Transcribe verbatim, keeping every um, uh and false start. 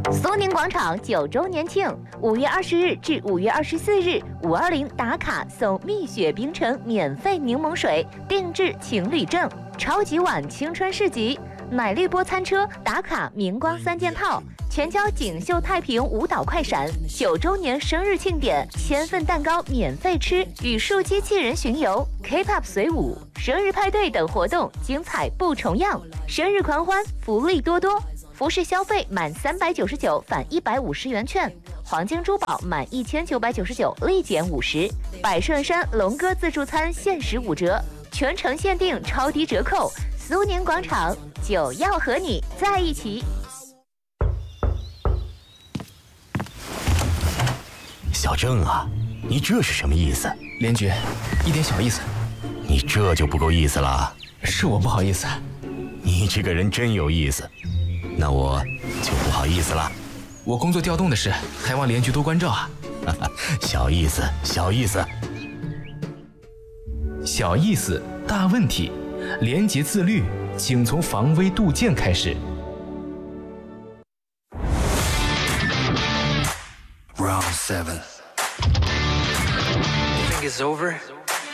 苏宁广场九周年庆，五月二十日至五月二十四日，五二零打卡送蜜雪冰城免费柠檬水，定制情侣证，超级碗青春市集，奶绿波餐车打卡明光三件套，全交锦绣太平舞蹈快闪，九周年生日庆典，千份蛋糕免费吃，语数机器人巡游 ，K-pop 随舞，生日派对等活动精彩不重样，生日狂欢福利多多。服饰消费满三百九十九返一百五十元券，黄金珠宝满一千九百九十九立减五十，百顺山龙哥自助餐限时五折，全程限定超低折扣。苏宁广场，就要和你在一起。 小郑啊，你这是什么意思？ 连局，一点小意思。 你这就不够意思了。 是我不好意思。 你这个人真有意思。那我就不好意思了。 我工作调动的事，还望连局多关照啊。 小意思，小意思。 小意思，大问题。廉洁自律，请从防微杜渐开始。 Round seven. You think it's over?